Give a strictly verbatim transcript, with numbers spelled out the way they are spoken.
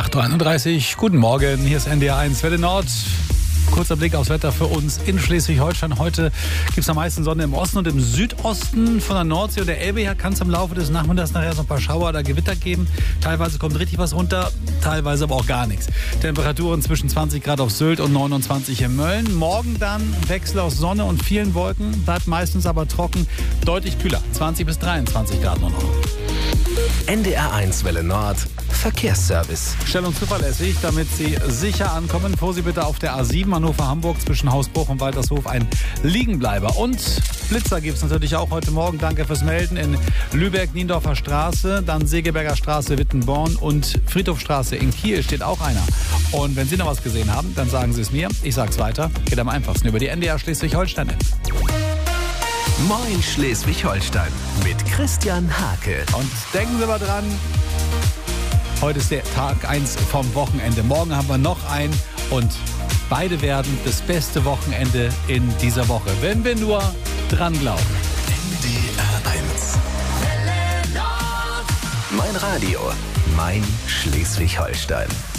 acht Uhr einunddreißig, guten Morgen, hier ist N D R eins Welle Nord. Kurzer Blick aufs Wetter für uns in Schleswig-Holstein. Heute gibt es am meisten Sonne im Osten und im Südosten. Von der Nordsee und der Elbe her kann es im Laufe des Nachmittags nachher so ein paar Schauer oder Gewitter geben. Teilweise kommt richtig was runter, teilweise aber auch gar nichts. Temperaturen zwischen zwanzig Grad auf Sylt und neunundzwanzig in Mölln. Morgen dann Wechsel aus Sonne und vielen Wolken, bleibt meistens aber trocken, deutlich kühler, zwanzig bis dreiundzwanzig Grad nur noch. N D R eins Welle Nord Verkehrsservice. Schnell und zuverlässig, damit Sie sicher ankommen. Vor Sie bitte auf der A sieben Hannover-Hamburg zwischen Hausbruch und Waltershof ein Liegenbleiber. Und Blitzer gibt es natürlich auch heute Morgen. Danke fürs Melden in Lübeck, Niendorfer Straße, dann Segeberger Straße, Wittenborn und Friedhofstraße in Kiel steht auch einer. Und wenn Sie noch was gesehen haben, dann sagen Sie es mir. Ich sag's weiter. Geht am einfachsten über die N D R Schleswig-Holstein. Moin Schleswig-Holstein mit Christian Hake. Und denken Sie mal dran, heute ist der Tag eins vom Wochenende. Morgen haben wir noch einen und beide werden das beste Wochenende in dieser Woche, wenn wir nur dran glauben. N D R eins. Mein Radio, mein Schleswig-Holstein.